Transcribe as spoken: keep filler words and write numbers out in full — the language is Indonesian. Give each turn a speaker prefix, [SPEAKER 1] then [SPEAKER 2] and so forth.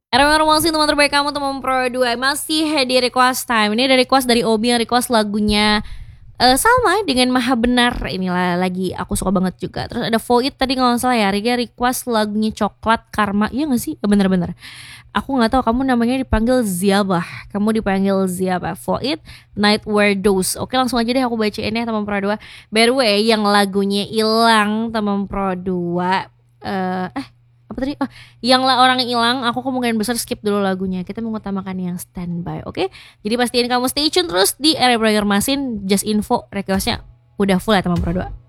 [SPEAKER 1] Masih teman terbaik kamu, teman Pro dua masih di request time. Ini ada request dari Obi yang request lagunya uh, sama dengan Maha Benar. Inilah lagi aku suka banget juga. Terus ada Void tadi kalau nggak salah ya, Riga request lagunya Coklat Karma. Iya nggak sih? Bener-bener. Aku nggak tahu kamu namanya dipanggil Ziabah. Kamu dipanggil Ziabah. Void Night Weirdos. Oke, langsung aja deh aku bacain ya teman Pro dua. By the way, yang lagunya hilang teman Pro dua. Uh, eh apa tadi? Oh, yang lah orang hilang, aku kemungkinan besar skip dulu lagunya. Kita mengutamakan yang standby, oke? Okay? Jadi pastiin kamu stay tune terus di Area Burger Masin. Just info requestnya udah full ya teman Pro dua.